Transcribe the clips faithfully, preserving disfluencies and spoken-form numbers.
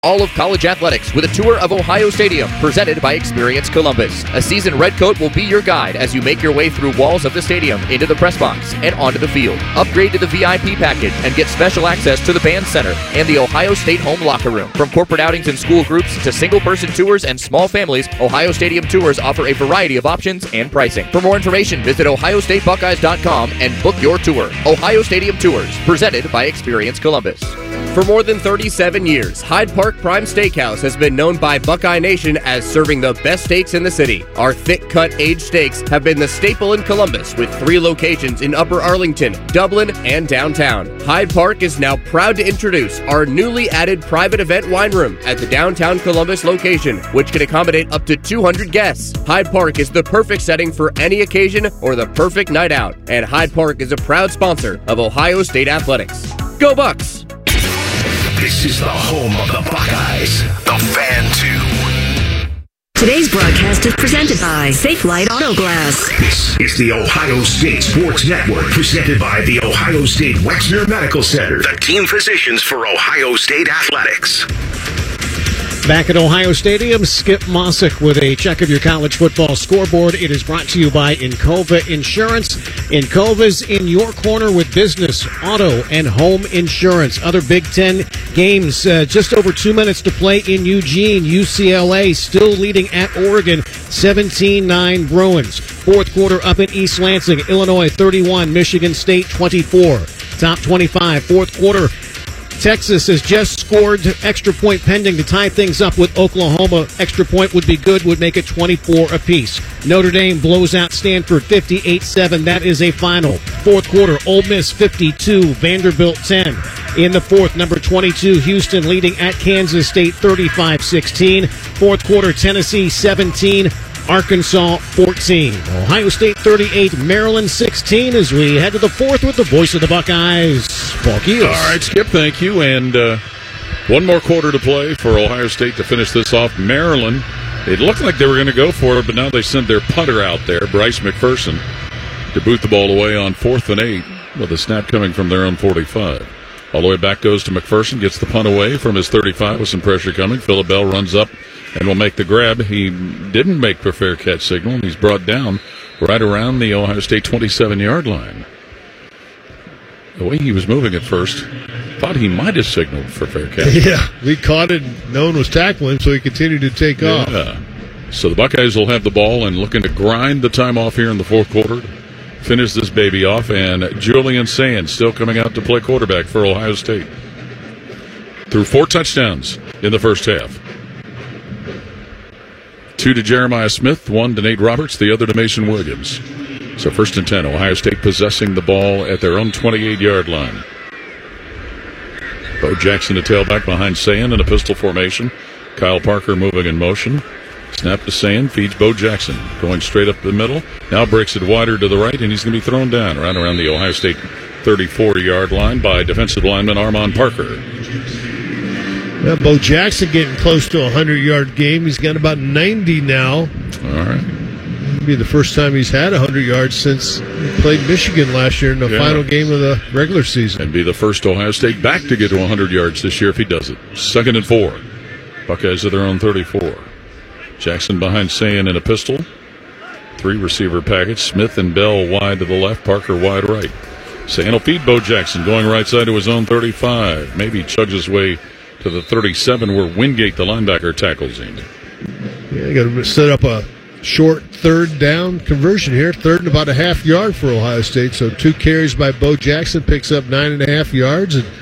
all of college athletics with a tour of Ohio Stadium presented by Experience Columbus. A seasoned redcoat will be your guide as you make your way through walls of the stadium, into the press box, and onto the field. Upgrade to the V I P package and get special access to the band center and the Ohio State home locker room. From corporate outings and school groups to single-person tours and small families, Ohio Stadium Tours offer a variety of options and pricing. For more information, visit ohio state buckeyes dot com and book your tour. Ohio Stadium Tours, presented by Experience Columbus. For more than thirty-seven years, Hyde Park Prime Steakhouse has been known by Buckeye Nation as serving the best steaks in the city. Our thick-cut aged steaks have been the staple in Columbus, with three locations in Upper Arlington, Dublin, and downtown. Hyde Park is now proud to introduce our newly added private event wine room at the downtown Columbus location, which can accommodate up to two hundred guests. Hyde Park is the perfect setting for any occasion or the perfect night out, and Hyde Park is a proud sponsor of Ohio State Athletics. Go Bucks! This is the home of the Buckeyes, the Fan two. Today's broadcast is presented by Safe Light Auto Glass. This is the Ohio State Sports Network, presented by the Ohio State Wexner Medical Center, the team physicians for Ohio State Athletics. Back at Ohio Stadium, Skip Mossick with a check of your college football scoreboard. It is brought to you by Encova Insurance. Encova's in your corner with business, auto, and home insurance. Other Big Ten games, uh, just over two minutes to play in Eugene. U C L A still leading at Oregon, seventeen nine Bruins. Fourth quarter up in East Lansing, Illinois thirty-one, Michigan State twenty-four. Top twenty-five, fourth quarter. Texas has just scored, extra point pending to tie things up with Oklahoma. Extra point would be good, would make it twenty-four apiece. Notre Dame blows out Stanford fifty-eight seven. That is a final. Fourth quarter, Ole Miss fifty-two, Vanderbilt ten. In the fourth, number twenty-two, Houston leading at Kansas State thirty-five sixteen. Fourth quarter, Tennessee seventeen. Arkansas fourteen. Ohio State thirty-eight, Maryland sixteen as we head to the fourth with the voice of the Buckeyes, Paul Keels. All right, Skip, thank you. And uh, one more quarter to play for Ohio State to finish this off. Maryland, it looked like they were going to go for it, but now they send their punter out there, Bryce McPherson, to boot the ball away on fourth and eight with a snap coming from their own forty-five. All the way back goes to McPherson, gets the punt away from his thirty-five with some pressure coming. Phillip Bell runs up and will make the grab. He didn't make the fair catch signal, and he's brought down right around the Ohio State twenty-seven-yard line. The way he was moving at first, thought he might have signaled for fair catch. Yeah, we caught it. No one was tackling him, so he continued to take yeah. off. So the Buckeyes will have the ball and looking to grind the time off here in the fourth quarter. Finish this baby off, and Julian Sands still coming out to play quarterback for Ohio State. Threw four touchdowns in the first half. Two to Jeremiah Smith, one to Nate Roberts, the other to Mason Williams. So first and ten, Ohio State possessing the ball at their own twenty-eight-yard line. Bo Jackson, a tailback behind Sayin in a pistol formation. Kyle Parker moving in motion. Snap to Sayin, feeds Bo Jackson, going straight up the middle. Now breaks it wider to the right, and he's going to be thrown down right around the Ohio State thirty-four-yard line by defensive lineman Armon Parker. Yeah, Bo Jackson getting close to a hundred-yard game. He's got about ninety now. All right. It'll be the first time he's had one hundred yards since he played Michigan last year in the yeah. final game of the regular season. And be the first Ohio State back to get to one hundred yards this year if he does it. Second and four. Buckeyes at their own thirty-four. Jackson behind Sayin in a pistol. Three receiver package. Smith and Bell wide to the left. Parker wide right. Sayin will feed Bo Jackson going right side to his own thirty-five. Maybe chugs his way to the thirty-seven where Wingate, the linebacker, tackles him. Yeah, you got to set up a short third down conversion here. Third and about a half yard for Ohio State. So two carries by Bo Jackson, picks up nine and a half yards. And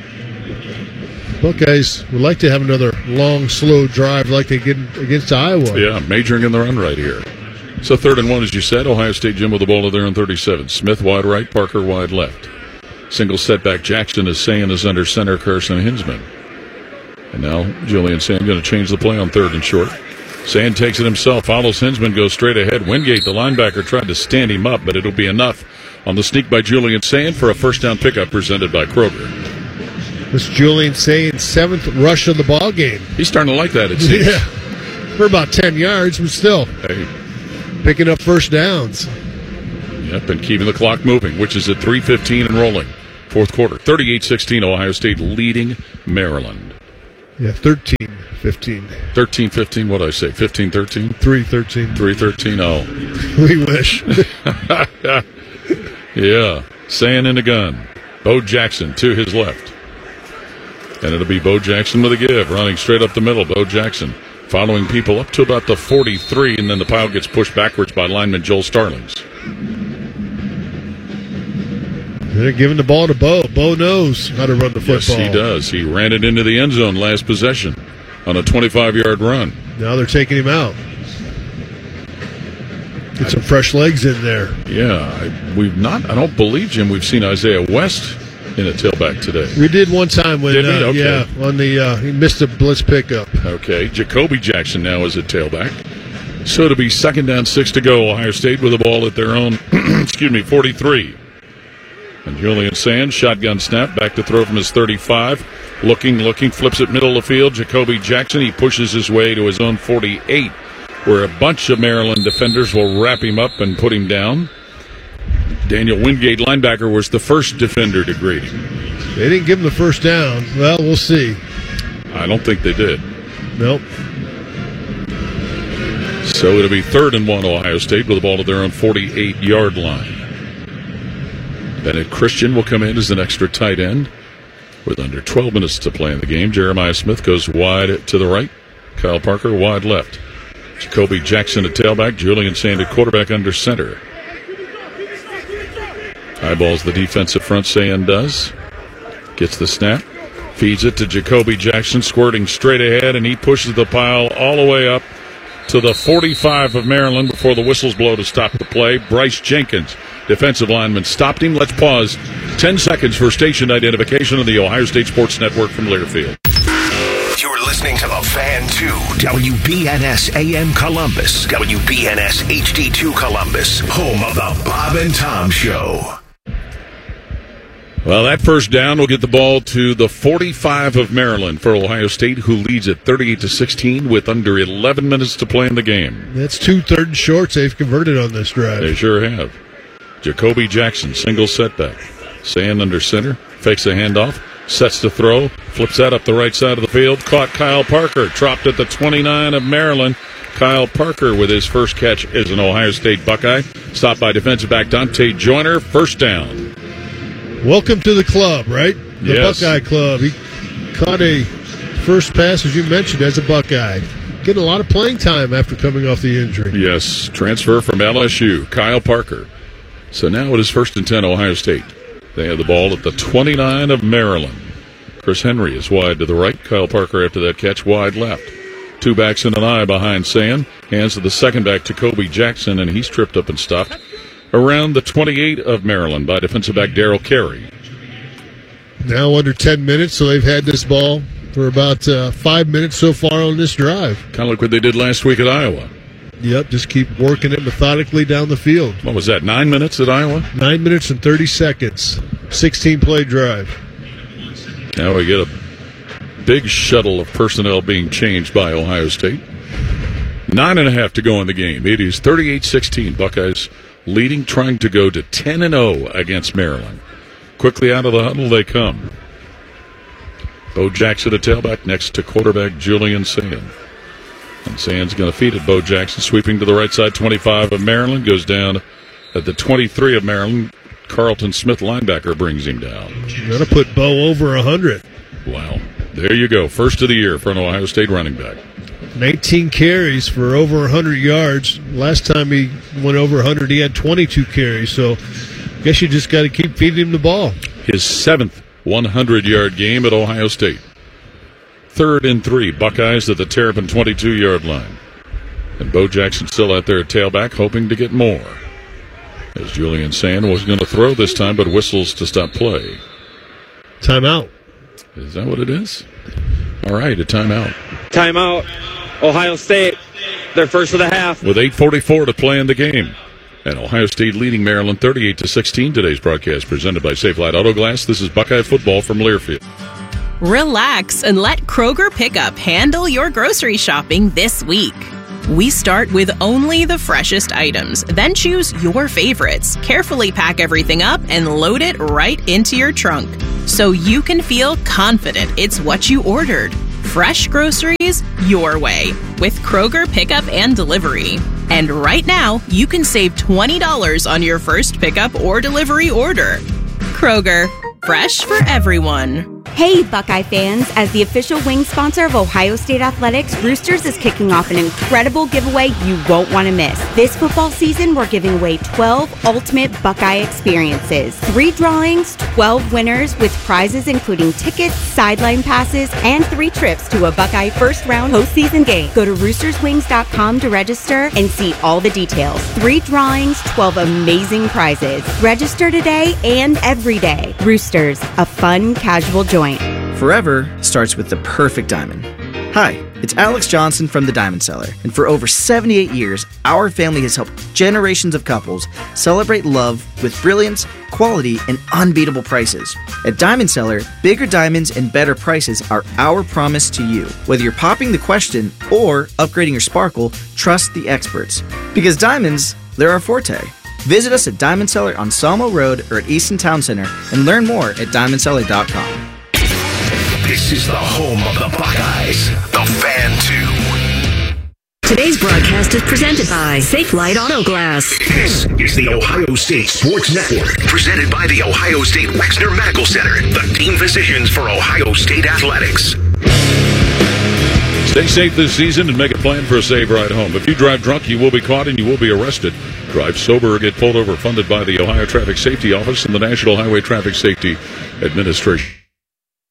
Buckeyes would like to have another long, slow drive like they get against Iowa. Yeah, majoring in the run right here. So third and one, as you said, Ohio State Jim with the ball to their own thirty-seven. Smith wide right, Parker wide left. Single setback Jackson is saying is under center Carson Hinsman. And now Julian Sand going to change the play on third and short. Sand takes it himself, follows Hinsman, goes straight ahead. Wingate, the linebacker, tried to stand him up, but it'll be enough on the sneak by Julian Sand for a first down pickup presented by Kroger. This Julian Sand's seventh rush of the ball game. He's starting to like that, it seems. Yeah, for about ten yards, but still hey. picking up first downs. Yep, and keeping the clock moving, which is at three fifteen and rolling. Fourth quarter, thirty-eight sixteen, Ohio State leading Maryland. Yeah, thirteen fifteen. thirteen fifteen, what did I say? fifteen thirteen? three thirteen. three thirteen, oh. We wish. Yeah, Sand in the gun. Bo Jackson to his left. And it'll be Bo Jackson with a give, running straight up the middle. Bo Jackson following people up to about the forty-three, and then the pile gets pushed backwards by lineman Joel Starlings. They're giving the ball to Bo. Bo knows how to run the football. Yes, he does. He ran it into the end zone last possession on a twenty-five-yard run. Now they're taking him out. Get some fresh legs in there. Yeah, I, we've not. I don't believe, Jim, we've seen Isaiah West in a tailback today. We did one time when, Did we? uh, Okay. yeah, on the uh, he missed a blitz pickup. Okay, Jacoby Jackson now is at tailback. So it'll be second down, six to go. Ohio State with the ball at their own, excuse me, forty-three. And Julian Sands, shotgun snap, back to throw from his thirty-five. Looking, looking, flips it middle of the field. Jacoby Jackson, he pushes his way to his own forty-eight, where a bunch of Maryland defenders will wrap him up and put him down. Daniel Wingate, linebacker, was the first defender to greet him. They didn't give him the first down. Well, we'll see. I don't think they did. Nope. So it'll be third and one, Ohio State, with the ball at their own forty-eight-yard line. Bennett Christian will come in as an extra tight end with under twelve minutes to play in the game. Jeremiah Smith goes wide to the right. Kyle Parker wide left. Jacoby Jackson at tailback. Julian Sand at quarterback under center. Eyeballs the defensive front, Sand does. Gets the snap. Feeds it to Jacoby Jackson, squirting straight ahead, and he pushes the pile all the way up to the forty-five of Maryland before the whistles blow to stop the play. Bryce Jenkins, defensive lineman, stopped him. Let's pause. Ten seconds for station identification on the Ohio State Sports Network from Learfield. You're listening to The Fan two, W B N S A M Columbus, W B N S H D two Columbus, home of the Bob and Tom Show. Well, that first down will get the ball to the forty-five of Maryland for Ohio State, who leads at thirty-eight to sixteen with under eleven minutes to play in the game. That's two third and shorts they've converted on this drive. They sure have. Jacoby Jackson, single setback. Sand under center, fakes a handoff, sets to throw, flips that up the right side of the field, caught Kyle Parker, dropped at the twenty-nine of Maryland. Kyle Parker with his first catch as an Ohio State Buckeye. Stopped by defensive back Dante Joyner, first down. Welcome to the club, right? The Yes. Buckeye Club. He caught a first pass, as you mentioned, as a Buckeye. Getting a lot of playing time after coming off the injury. Yes, transfer from L S U, Kyle Parker. So now it is first and ten, Ohio State. They have the ball at the twenty-nine of Maryland. Chris Henry is wide to the right. Kyle Parker after that catch wide left. Two backs and an eye behind Sand. Hands to the second back, Jacoby Jackson, and he's tripped up and stopped around the twenty-eight of Maryland by defensive back Darrell Carey. Now under ten minutes, so they've had this ball for about uh, five minutes so far on this drive. Kind of like what they did last week at Iowa. Yep, just keep working it methodically down the field. What was that, nine minutes at Iowa? Nine minutes and thirty seconds. sixteen-play drive. Now we get a big shuttle of personnel being changed by Ohio State. Nine and a half to go in the game. It is thirty-eight sixteen. Buckeyes leading, trying to go to ten and oh against Maryland. Quickly out of the huddle they come. Bo Jackson at tailback next to quarterback Julian Sand. And Sand's going to feed it. Bo Jackson sweeping to the right side, twenty-five of Maryland, goes down at the twenty-three of Maryland. Carlton Smith, linebacker, brings him down. You're going to put Bo over one hundred. Wow. There you go. First of the year for an Ohio State running back. nineteen carries for over one hundred yards. Last time he went over one hundred, he had twenty-two carries. So I guess you just got to keep feeding him the ball. His seventh hundred-yard game at Ohio State. Third and three. Buckeyes at the Terrapin twenty-two-yard line. And Bo Jackson still out there at tailback, hoping to get more. As Julian Sand was going to throw this time, but whistles to stop play. Timeout. Is that what it is? All right, a timeout. Timeout. Ohio State, their first of the half. With eight forty-four to play in the game. And Ohio State leading Maryland thirty-eight to sixteen. Today's broadcast presented by Safe Light Auto Glass. This is Buckeye football from Learfield. Relax and let Kroger Pickup handle your grocery shopping this week. We start with only the freshest items, then choose your favorites, carefully pack everything up, and load it right into your trunk so you can feel confident it's what you ordered. Fresh groceries your way with Kroger Pickup and Delivery. And right now, you can save twenty dollars on your first pickup or delivery order. Kroger, fresh for everyone. Hey, Buckeye fans! As the official wing sponsor of Ohio State Athletics, Roosters is kicking off an incredible giveaway you won't want to miss. This football season, we're giving away twelve ultimate Buckeye experiences. Three drawings, twelve winners with prizes including tickets, sideline passes, and three trips to a Buckeye first-round postseason game. Go to roosters wings dot com to register and see all the details. Three drawings, twelve amazing prizes. Register today and every day. Roosters, a fun, casual joint. Forever starts with the perfect diamond. Hi, it's Alex Johnson from the Diamond Cellar, and for over seventy-eight years, our family has helped generations of couples celebrate love with brilliance, quality, and unbeatable prices. At Diamond Cellar, bigger diamonds and better prices are our promise to you. Whether you're popping the question or upgrading your sparkle, trust the experts. Because diamonds, they're our forte. Visit us at Diamond Cellar on Sawmill Road or at Easton Town Center and learn more at diamond cellar dot com. This is the home of the Buckeyes, the Fan two. Today's broadcast is presented by Safe Light Auto Glass. This is the Ohio State Sports Network, presented by the Ohio State Wexner Medical Center, the team physicians for Ohio State Athletics. Stay safe this season and make a plan for a safe ride home. If you drive drunk, you will be caught and you will be arrested. Drive sober or get pulled over, funded by the Ohio Traffic Safety Office and the National Highway Traffic Safety Administration.